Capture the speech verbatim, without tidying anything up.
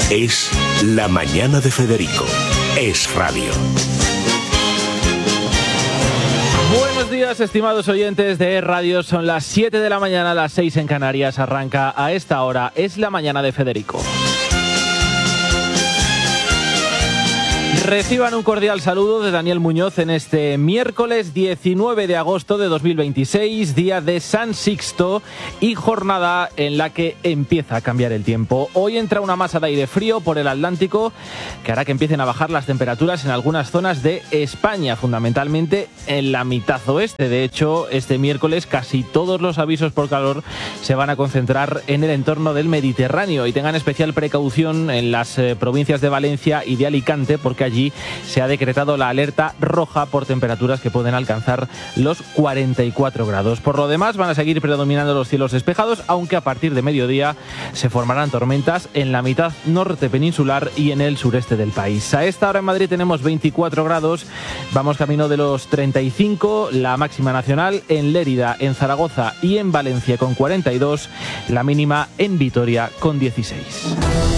Es La Mañana de Federico. Es Radio. Buenos días, estimados oyentes de Radio. Son las siete de la mañana, las seis en Canarias. Arranca a esta hora. Es La Mañana de Federico. Reciban un cordial saludo de Daniel Muñoz en este miércoles diecinueve de agosto de dos mil veintiséis, día de San Sixto y jornada en la que empieza a cambiar el tiempo. Hoy entra una masa de aire frío por el Atlántico que hará que empiecen a bajar las temperaturas en algunas zonas de España, fundamentalmente en la mitad oeste. De hecho, este miércoles casi todos los avisos por calor se van a concentrar en el entorno del Mediterráneo y tengan especial precaución en las eh, provincias de Valencia y de Alicante, porque allí se ha decretado la alerta roja por temperaturas que pueden alcanzar los cuarenta y cuatro grados. Por lo demás, van a seguir predominando los cielos despejados, aunque a partir de mediodía se formarán tormentas en la mitad norte peninsular y en el sureste del país. A esta hora en Madrid tenemos veinticuatro grados, vamos camino de los treinta y cinco, la máxima nacional en Lérida, en Zaragoza y en Valencia con cuarenta y dos, la mínima en Vitoria con dieciséis.